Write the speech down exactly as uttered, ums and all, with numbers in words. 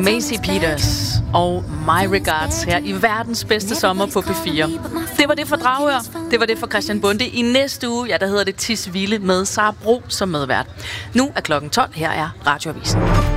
Macy Peters og My Regards her i verdens bedste sommer på P fire. Det var det for Dragør. Det var det for Christian Bonde. I næste uge, ja, der hedder det Tisvilde med Sara Bro som medvært. Nu er klokken tolv. Her er Radioavisen.